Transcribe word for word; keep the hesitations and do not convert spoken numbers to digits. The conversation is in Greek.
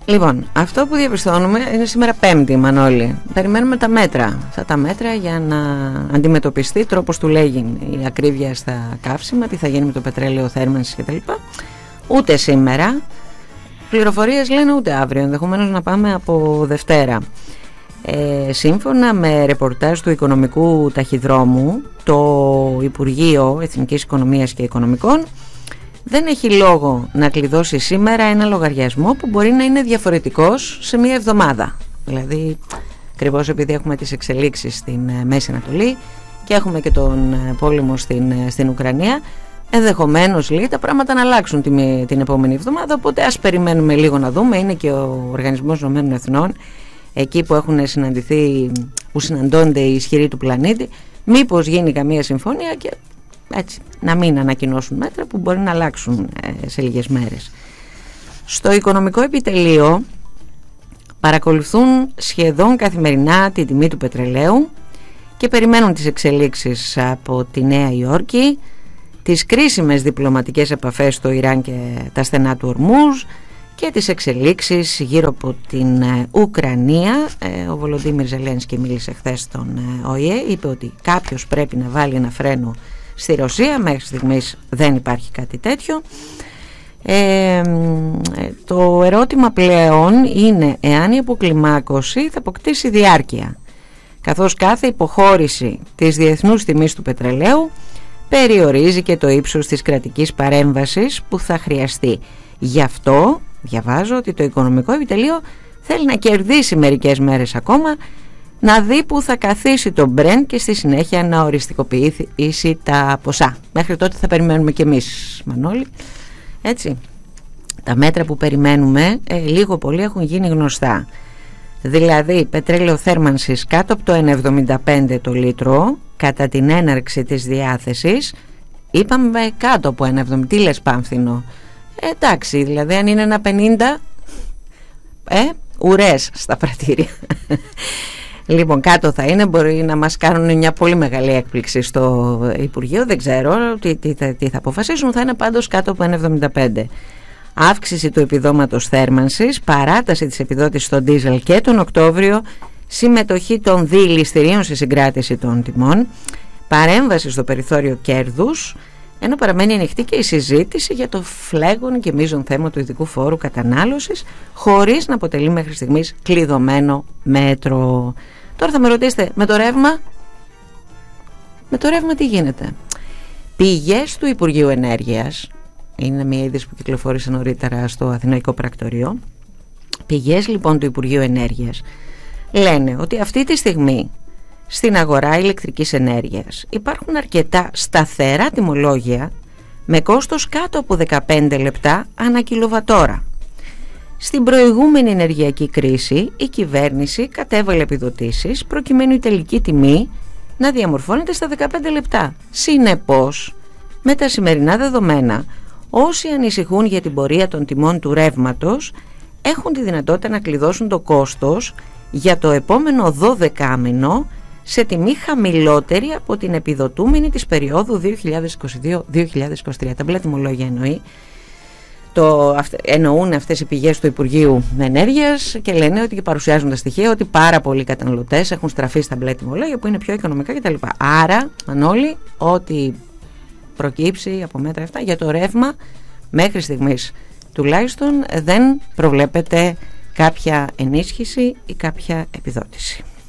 Λοιπόν, αυτό που διαπιστώνουμε είναι σήμερα Πέμπτη, Μανώλη. Περιμένουμε τα μέτρα. Αυτά τα μέτρα για να αντιμετωπιστεί, τρόπος του λέγειν, η ακρίβεια στα καύσιμα, τι θα γίνει με το πετρέλαιο θέρμανσης κτλ. Ούτε σήμερα. Πληροφορίες λένε ούτε αύριο, ενδεχομένως να πάμε από Δευτέρα. Ε, σύμφωνα με ρεπορτάζ του Οικονομικού Ταχυδρόμου, το Υπουργείο Εθνικής Οικονομίας και Οικονομικών δεν έχει λόγο να κλειδώσει σήμερα ένα λογαριασμό που μπορεί να είναι διαφορετικός σε μία εβδομάδα. Δηλαδή, ακριβώς επειδή έχουμε τις εξελίξεις στην Μέση Ανατολή και έχουμε και τον πόλεμο στην, στην Ουκρανία, ενδεχομένως λέει τα πράγματα να αλλάξουν την, την επόμενη εβδομάδα, οπότε ας περιμένουμε λίγο να δούμε. Είναι και ο Οργανισμός Ηνωμένων Εθνών, εκεί που έχουν συναντηθεί, που συναντώνται οι ισχυροί του πλανήτη, μήπως γίνει καμία συμφωνία και έτσι να μην ανακοινώσουν μέτρα που μπορεί να αλλάξουν ε, σε λίγες μέρες. Στο Οικονομικό Επιτελείο παρακολουθούν σχεδόν καθημερινά τη τιμή του πετρελαίου και περιμένουν τις εξελίξεις από τη Νέα Υόρκη, τις κρίσιμες διπλωματικές επαφές στο Ιράν και τα στενά του Ορμούζ και τις εξελίξεις γύρω από την ε, Ουκρανία. Ε, ο Βολοντίμιρ Ζελένσκι μίλησε χθες στον ε, Ο Η Ε, είπε ότι κάποιος πρέπει να βάλει ένα φρένο στη Ρωσία. Μέχρι στιγμής δεν υπάρχει κάτι τέτοιο. Ε, το ερώτημα πλέον είναι εάν η αποκλιμάκωση θα αποκτήσει διάρκεια, καθώς κάθε υποχώρηση της διεθνούς τιμής του πετρελαίου περιορίζει και το ύψος της κρατικής παρέμβασης που θα χρειαστεί. Γι' αυτό διαβάζω ότι το Οικονομικό Επιτελείο θέλει να κερδίσει μερικές μέρες ακόμα, να δει που θα καθίσει το Brent και στη συνέχεια να οριστικοποιήσει τα ποσά. Μέχρι τότε θα περιμένουμε και εμείς, Μανώλη. Έτσι, τα μέτρα που περιμένουμε ε, λίγο πολύ έχουν γίνει γνωστά. Δηλαδή πετρέλαιο θέρμανσης κάτω από το ένα εβδομήντα πέντε το λίτρο κατά την έναρξη της διάθεσης. Είπαμε κάτω από ένα εβδομήντα. Τι λες, Πάμφθινο? Ε, εντάξει, δηλαδή αν είναι ένα πενήντα, ε, ουρές στα πρατήρια. Λοιπόν, κάτω θα είναι, μπορεί να μας κάνουν μια πολύ μεγάλη έκπληξη στο Υπουργείο, δεν ξέρω τι, τι, τι, τι θα αποφασίσουν, θα είναι πάντως κάτω από ένα εβδομήντα πέντε. Αύξηση του επιδόματος θέρμανσης, παράταση της επιδότησης στο ντίζελ και τον Οκτώβριο, συμμετοχή των διηληστηρίων σε συγκράτηση των τιμών, παρέμβαση στο περιθώριο κέρδους, ενώ παραμένει ανοιχτή και η συζήτηση για το φλέγον και μείζον θέμα του ειδικού φόρου κατανάλωσης, χωρίς να αποτελεί μέχρι στιγμής κλειδωμένο μέτρο. Τώρα θα με ρωτήσετε, με το ρεύμα, με το ρεύμα τι γίνεται? Πηγές του Υπουργείου Ενέργειας, είναι μια είδηση που κυκλοφόρησε νωρίτερα στο Αθηναϊκό Πρακτορείο, πηγές λοιπόν του Υπουργείου Ενέργειας λένε ότι αυτή τη στιγμή στην αγορά ηλεκτρικής ενέργειας υπάρχουν αρκετά σταθερά τιμολόγια με κόστος κάτω από δεκαπέντε λεπτά ανά κιλοβατόρα. Στην προηγούμενη ενεργειακή κρίση η κυβέρνηση κατέβαλε επιδοτήσεις προκειμένου η τελική τιμή να διαμορφώνεται στα δεκαπέντε λεπτά. Συνεπώς, με τα σημερινά δεδομένα, όσοι ανησυχούν για την πορεία των τιμών του ρεύματος έχουν τη δυνατότητα να κλειδώσουν το κόστος για το επόμενο δωδεκάμηνο σε τιμή χαμηλότερη από την επιδοτούμενη της περίοδου δύο χιλιάδες είκοσι δύο δύο χιλιάδες είκοσι τρία. Τα μπλε τιμολόγια εννοεί. Το, εννοούν αυτές οι πηγές του Υπουργείου Ενέργειας και λένε ότι και παρουσιάζουν τα στοιχεία ότι πάρα πολλοί καταναλωτές έχουν στραφεί στα μπλε τιμολόγια που είναι πιο οικονομικά κτλ. Άρα, Μανώλη, ό,τι προκύψει από μέτρα αυτά για το ρεύμα μέχρι στιγμής τουλάχιστον δεν προβλέπεται κάποια ενίσχυση ή κάποια επιδότηση.